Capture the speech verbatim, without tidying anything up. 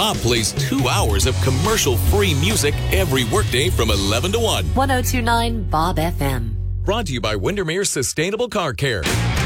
Bob plays two hours of commercial-free music every workday from eleven to one. one oh two point nine Bob F M. Brought to you by Windermere Sustainable Car Care.